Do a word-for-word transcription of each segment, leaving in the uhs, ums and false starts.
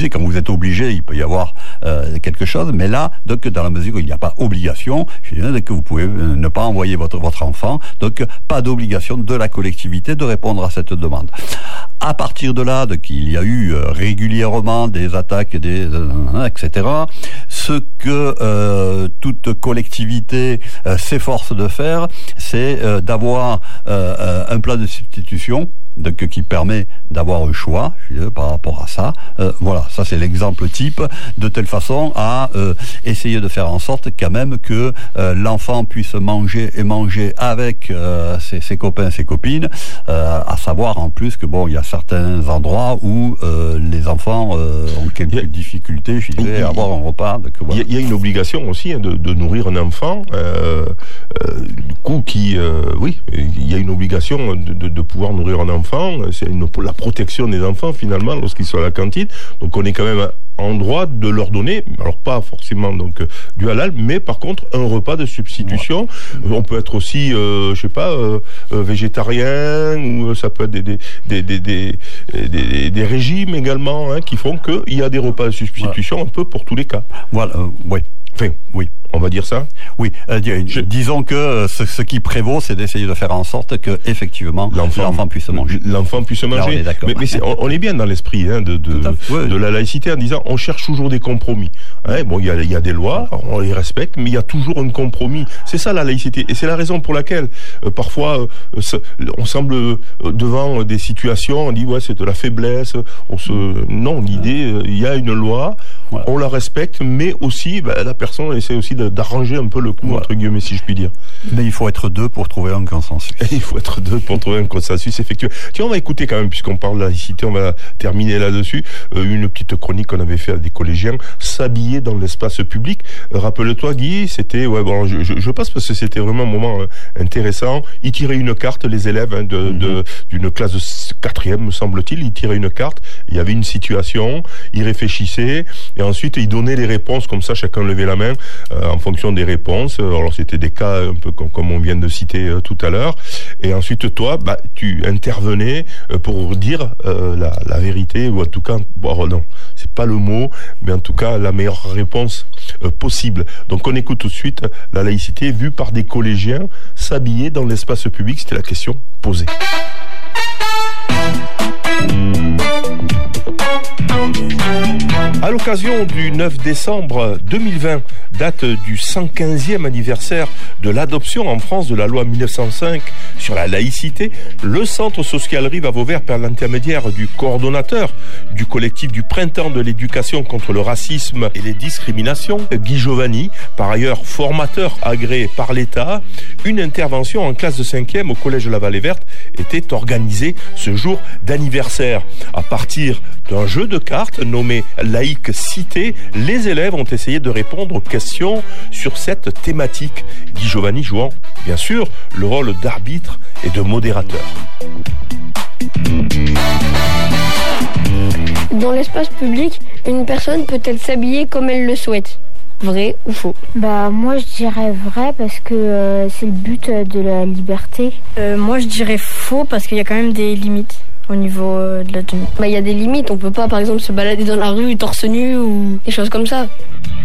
disais, quand vous êtes obligé, il peut y avoir euh, quelque chose, mais là, donc dans la mesure où il n'y a pas obligation, je dirais que vous pouvez ne pas envoyer votre, votre enfant, donc pas d'obligation de la collectivité de répondre à cette demande. À partir de là, donc, il y a eu euh, régulièrement des attaques, des, euh, et cetera. Ce que euh, toute collectivité euh, s'efforce de faire, c'est euh, d'avoir euh, un plan de substitution, donc qui permet d'avoir un choix euh, par rapport à ça. Euh, voilà, ça c'est l'exemple type, de telle façon à euh, essayer de faire en sorte quand même que euh, l'enfant puisse manger et manger avec euh, ses, ses copains, ses copines, euh, à savoir en plus que bon, il y a certains endroits où euh, les enfants euh, ont quelques a, difficultés, je dirais, à avoir un repas. Donc, voilà. Il y, y a une obligation aussi hein, de, de nourrir un enfant, euh, euh, du coup qui, euh, oui, il y a une obligation de, de, de pouvoir nourrir un enfant. C'est une, la protection des enfants finalement lorsqu'ils sont à la cantine, donc on est quand même en droit de leur donner, alors pas forcément donc du halal, mais par contre un repas de substitution. Ouais. On peut être aussi, euh, je sais pas, euh, euh, végétarien, ou ça peut être des des des des des, des, des régimes également hein, qui font qu'il y a des repas de substitution ouais. un peu pour tous les cas. Voilà, euh, oui. Enfin, oui, on va dire ça. Oui, euh, Je... disons que euh, ce, ce qui prévaut, c'est d'essayer de faire en sorte que effectivement l'enfant, l'enfant puisse manger. L'enfant puisse manger. Là, on est d'accord. Mais, mais c'est, on, on est bien dans l'esprit hein, de de, ouais. de la laïcité en disant on cherche toujours des compromis. Hein, bon, il y a il y a des lois, on les respecte, mais il y a toujours un compromis. C'est ça la laïcité, et c'est la raison pour laquelle euh, parfois euh, on semble euh, devant des situations, on dit ouais c'est de la faiblesse. On se non, l'idée euh, il y a une loi, ouais. on la respecte, mais aussi bah, la personne essaie aussi de, d'arranger un peu le coup, ouais. entre guillemets, si je puis dire. Mais il faut être deux pour trouver un consensus. Il faut être deux pour trouver un consensus, effectivement. Tiens, on va écouter quand même, puisqu'on parle de laïcité, on va terminer là-dessus, euh, une petite chronique qu'on avait fait à des collégiens, s'habiller dans l'espace public. Euh, rappelle-toi, Guy, c'était, ouais, bon, je, je, je passe parce que c'était vraiment un moment euh, intéressant. Ils tiraient une carte, les élèves hein, de, mm-hmm. de, d'une classe de quatrième, me semble-t-il, ils tiraient une carte, il y avait une situation, ils réfléchissaient, et ensuite ils donnaient les réponses, comme ça, chacun levait la main, Euh, en fonction des réponses. Alors c'était des cas un peu comme, comme on vient de citer euh, tout à l'heure. Et ensuite toi, bah, tu intervenais euh, pour dire euh, la, la vérité, ou en tout cas, bon non, c'est pas le mot, mais en tout cas la meilleure réponse euh, possible. Donc on écoute tout de suite la laïcité vue par des collégiens s'habiller dans l'espace public. C'était la question posée. À l'occasion du neuf décembre deux mille vingt, date du cent quinzième anniversaire de l'adoption en France de la loi mille neuf cent cinq sur la laïcité, le Centre Social Rive à Vauvert, par l'intermédiaire du coordonnateur du collectif du Printemps de l'éducation contre le racisme et les discriminations, Guy Giovanni, par ailleurs formateur agréé par l'État, une intervention en classe de cinquième au collège La Vallée Verte était organisée ce jour d'anniversaire. À partir d'un jeu de cartes nommé Laïque Cité, les élèves ont essayé de répondre aux questions sur cette thématique. Guy Giovanni jouant, bien sûr, le rôle d'arbitre et de modérateur. Dans l'espace public, une personne peut-elle s'habiller comme elle le souhaite ? Vrai ou faux ? Bah moi je dirais vrai parce que euh, c'est le but de la liberté. Euh, moi je dirais faux parce qu'il y a quand même des limites au niveau euh, de la tenue. Bah il y a des limites, on peut pas par exemple se balader dans la rue torse nu ou des choses comme ça.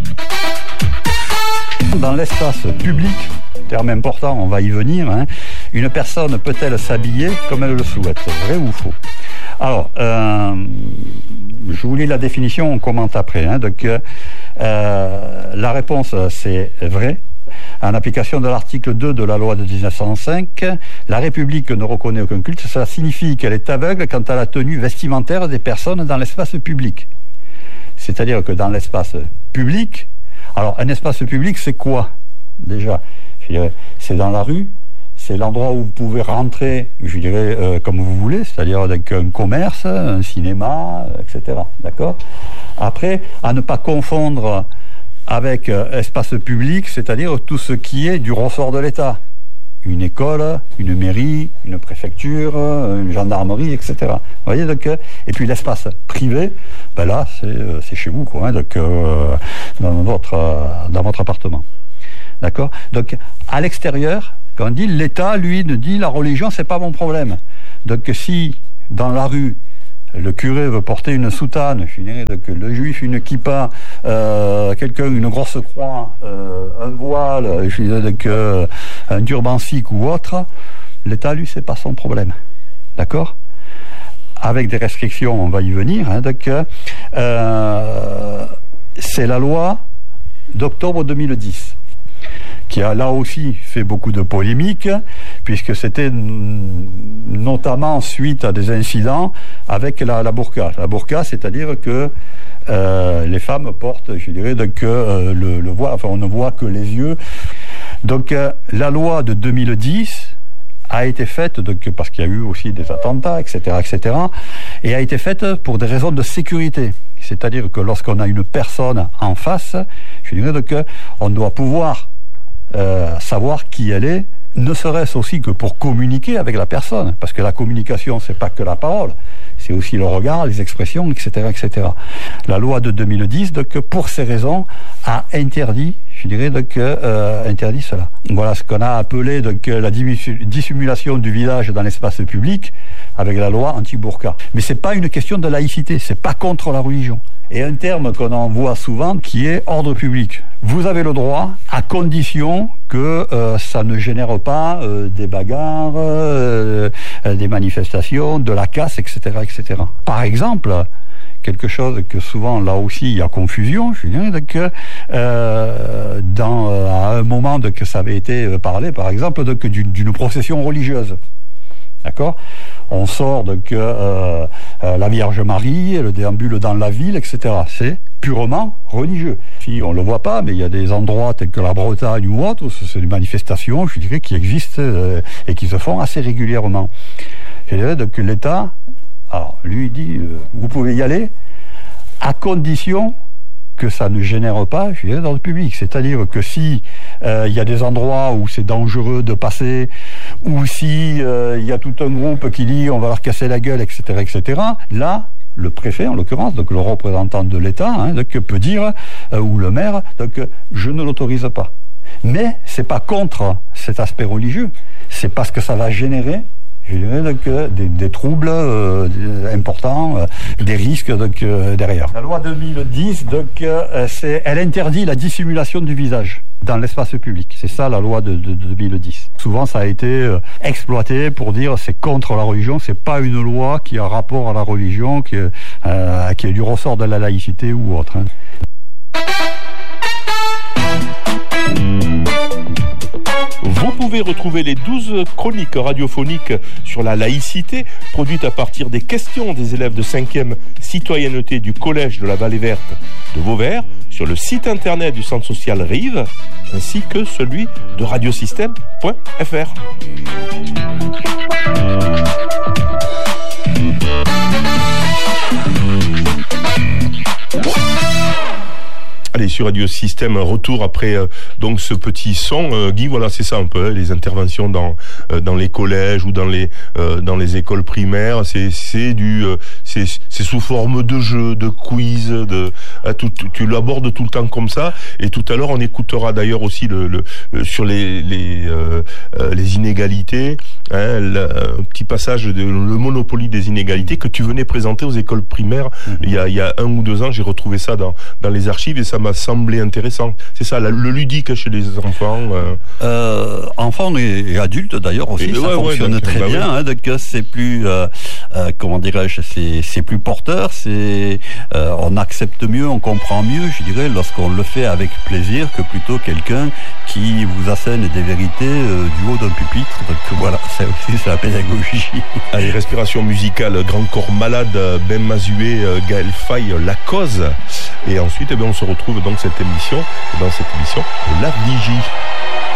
Dans l'espace public, terme important, on va y venir, hein, une personne peut-elle s'habiller comme elle le souhaite ? Vrai ou faux ? Alors, euh, je vous lis la définition, on commente après. Hein, donc, euh, la réponse, c'est vrai. En application de l'article deux de la loi de dix-neuf cent cinq, la République ne reconnaît aucun culte. Cela signifie qu'elle est aveugle quant à la tenue vestimentaire des personnes dans l'espace public. C'est-à-dire que dans l'espace public, alors un espace public, c'est quoi déjà ? Je dirais, c'est dans la rue. C'est l'endroit où vous pouvez rentrer, je dirais, euh, comme vous voulez, c'est-à-dire avec un commerce, un cinéma, et cetera. D'accord ? Après, à ne pas confondre avec euh, espace public, c'est-à-dire tout ce qui est du ressort de l'État. Une école, une mairie, une préfecture, une gendarmerie, et cetera. Vous voyez, donc, euh, et puis l'espace privé, ben là, c'est, euh, c'est chez vous, quoi, hein, donc, euh, dans, votre, euh, dans votre appartement. D'accord ? Donc, à l'extérieur, quand on dit l'État, lui, ne dit la religion, c'est pas mon problème. Donc si dans la rue, le curé veut porter une soutane, je dirais que le juif une kippa, euh, quelqu'un une grosse croix, euh, un voile, je dirais que un turban sikh ou autre, l'État lui c'est pas son problème, d'accord ? Avec des restrictions, on va y venir. Hein, donc, euh, c'est la loi d'octobre deux mille dix qui a là aussi fait beaucoup de polémiques, puisque c'était notamment suite à des incidents avec la, la burqa. La burqa, c'est-à-dire que euh, les femmes portent, je dirais, donc, euh, le, le voile, enfin on ne voit que les yeux. Donc euh, la loi de deux mille dix a été faite, donc, parce qu'il y a eu aussi des attentats, et cetera, et cetera, et a été faite pour des raisons de sécurité. C'est-à-dire que lorsqu'on a une personne en face, je dirais donc on doit pouvoir euh, savoir qui elle est, ne serait-ce aussi que pour communiquer avec la personne, parce que la communication, c'est pas que la parole, c'est aussi le regard, les expressions, et cetera, et cetera. La loi de deux mille dix, donc, pour ces raisons, a interdit, je dirais, donc, euh, interdit cela. Voilà ce qu'on a appelé donc, la dissimulation du visage dans l'espace public avec la loi anti-burqa. Mais c'est pas une question de laïcité, c'est pas contre la religion. Et un terme qu'on en voit souvent qui est ordre public. Vous avez le droit, à condition que euh, ça ne génère pas euh, des bagarres, euh, des manifestations, de la casse, et cetera, et cetera. Par exemple, quelque chose que souvent là aussi il y a confusion, je dirais que euh, dans euh, à un moment de, que ça avait été parlé, par exemple, de, que d'une, d'une procession religieuse. D'accord ? On sort donc euh, euh, la Vierge Marie, elle déambule dans la ville, et cetera. C'est purement religieux. Si on le voit pas, mais il y a des endroits tels que la Bretagne ou autres, où c'est des manifestations, je dirais, qui existent euh, et qui se font assez régulièrement. Je dirais donc que l'État, alors lui il dit, euh, vous pouvez y aller, à condition que ça ne génère pas, je dirais, dans le public. C'est-à-dire que si euh, il y a des endroits où c'est dangereux de passer, ou si euh, il y a tout un groupe qui dit on va leur casser la gueule, et cetera, et cetera. Là, le préfet, en l'occurrence, donc le représentant de l'État, hein, donc, peut dire, euh, ou le maire, donc je ne l'autorise pas. Mais c'est pas contre cet aspect religieux, c'est parce que ça va générer, je dirais, donc, des, des troubles euh, importants, euh, des risques donc, euh, derrière. La loi deux mille dix, donc, euh, c'est, elle interdit la dissimulation du visage dans l'espace public. C'est ça la loi de, de, de deux mille dix. Souvent ça a été euh, exploité pour dire c'est contre la religion, c'est pas une loi qui a rapport à la religion, qui, euh, qui est du ressort de la laïcité ou autre. Hein. Vous pouvez retrouver les douze chroniques radiophoniques sur la laïcité, produites à partir des questions des élèves de cinquième citoyenneté du Collège de la Vallée Verte de Vauvert, sur le site internet du Centre social Rive, ainsi que celui de radiosystème point f r. Allez, sur Radio Système, retour après euh, donc ce petit son. Euh, Guy, voilà, c'est ça un peu, hein, les interventions dans euh, dans les collèges ou dans les euh, dans les écoles primaires. C'est c'est du euh, c'est c'est sous forme de jeu, de quiz, de euh, tout, tu, tu l'abordes tout le temps comme ça. Et tout à l'heure, on écoutera d'ailleurs aussi le, le euh, sur les les euh, euh, les inégalités, hein, le, un petit passage de le Monopoly des inégalités que tu venais présenter aux écoles primaires mmh. il y a il y a un ou deux ans. J'ai retrouvé ça dans dans les archives et ça m'a semblé intéressant. C'est ça, la, le ludique chez les enfants. Euh... Euh, enfants et, et adultes d'ailleurs aussi, et ça ouais, fonctionne ouais, très bah bien. Oui. Hein, donc c'est plus, euh, euh, comment dirais-je, c'est, c'est plus porteur. C'est, euh, on accepte mieux, on comprend mieux, je dirais, lorsqu'on le fait avec plaisir que plutôt quelqu'un qui vous assène des vérités euh, du haut d'un pupitre. Donc voilà, c'est aussi c'est la pédagogie. Allez, respiration musicale, Grand Corps Malade, Ben Mazué, Gaël Faye, La Cause. Et ensuite, eh bien, on se retrouve dans cette émission, dans cette émission, La Vigie.